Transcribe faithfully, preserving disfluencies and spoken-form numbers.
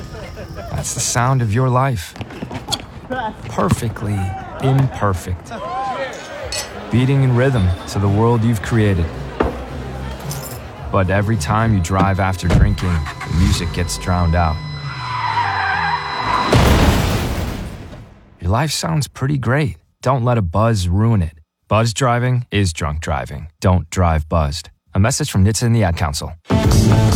That's the sound of your life. Perfectly imperfect. Beating in rhythm to the world you've created. But every time you drive after drinking, the music gets drowned out. Your life sounds pretty great. Don't let a buzz ruin it. Buzz driving is drunk driving. Don't drive buzzed. A message from N H T S A and the Ad Council.